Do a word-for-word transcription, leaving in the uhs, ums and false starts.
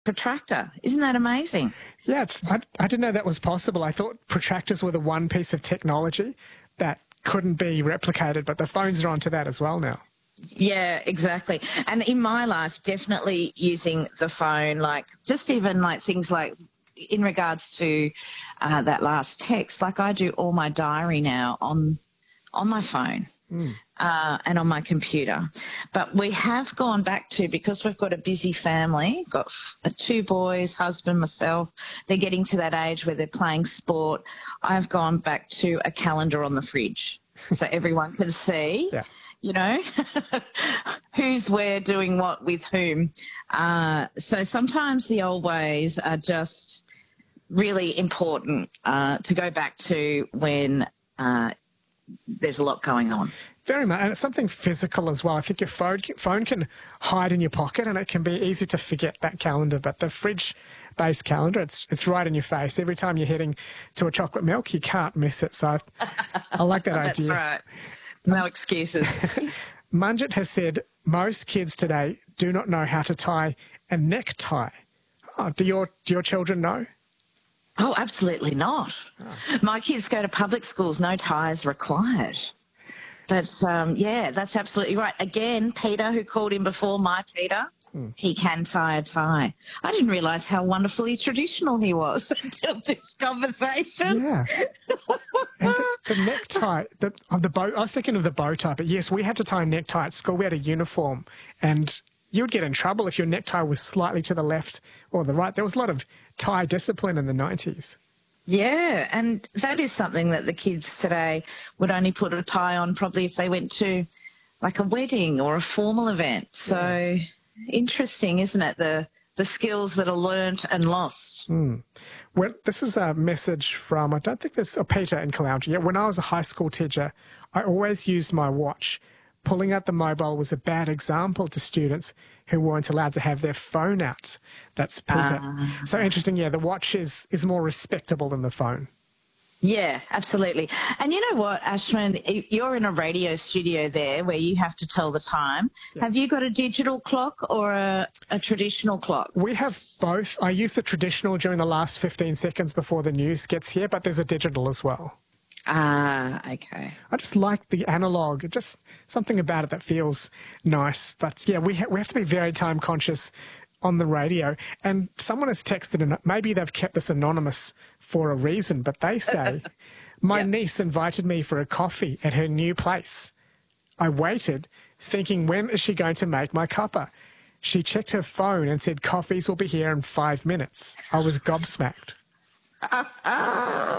protractor. Isn't that amazing? Yeah, it's, I, I didn't know that was possible. I thought protractors were the one piece of technology that couldn't be replicated, but the phones are onto that as well now. Yeah, exactly. And in my life, definitely using the phone, like just even like things like in regards to uh, that last text, like I do all my diary now on on my phone mm. uh, and on my computer. But we have gone back to, because we've got a busy family, got two boys, husband, myself, they're getting to that age where they're playing sport. I've gone back to a calendar on the fridge so everyone can see. Yeah. You know, who's where doing what with whom. Uh, so sometimes the old ways are just really important uh, to go back to when uh, there's a lot going on. Very much, and it's something physical as well. I think your phone, phone can hide in your pocket and it can be easy to forget that calendar, but the fridge-based calendar, it's it's right in your face. Every time you're heading to a chocolate milk, you can't miss it. So I, I like that That's idea. That's right. No excuses. Manjit has said most kids today do not know how to tie a necktie. Oh, do your do your children know? Oh, absolutely not. Oh. My kids go to public schools, no ties required. But, um, yeah, that's absolutely right. Again, Peter, who called in before, my Peter, hmm. he can tie a tie. I didn't realise how wonderfully traditional he was until this conversation. Yeah. And the, the necktie, the, of the bow, I was thinking of the bow tie, but yes, we had to tie a necktie at school. We had a uniform, and you would get in trouble if your necktie was slightly to the left or the right. There was a lot of tie discipline in the nineties. Yeah, and that is something that the kids today would only put a tie on probably if they went to like a wedding or a formal event. So yeah. Interesting, isn't it, the the skills that are learnt and lost. Mm. Well, this is a message from, I don't think this, oh, Peter in Caloundra. Yeah, when I was a high school teacher, I always used my watch. Pulling out the mobile was a bad example to students who weren't allowed to have their phone out. That's Peter. Uh, so interesting, yeah, the watch is, is more respectable than the phone. Yeah, absolutely. And you know what, Ashman, you're in a radio studio there where you have to tell the time. Yeah. Have you got a digital clock or a, a traditional clock? We have both. I use the traditional during the last fifteen seconds before the news gets here, but there's a digital as well. Ah, okay. I just like the analog. Just something about it that feels nice. But yeah, we ha we have to be very time conscious on the radio. And someone has texted, and maybe they've kept this anonymous for a reason, but they say, my yep. niece invited me for a coffee at her new place. I waited, thinking, when is she going to make my cuppa? She checked her phone and said, coffees will be here in five minutes. I was gobsmacked.